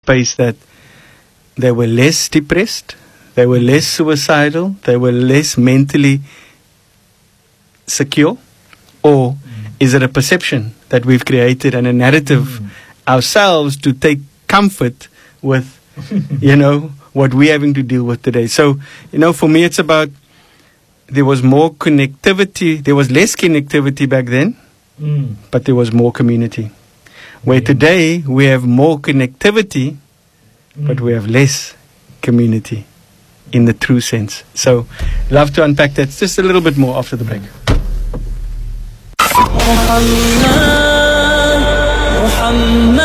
space that they were less depressed, they were less suicidal, they were less mentally secure? Or is it a perception that we've created and a narrative ourselves to take comfort with, what we're having to deal with today? So, for me, it's about there was more connectivity. There was less connectivity back then, but there was more community. Where today we have more connectivity, but we have less community in the true sense. So, love to unpack that just a little bit more after the break. Muhammad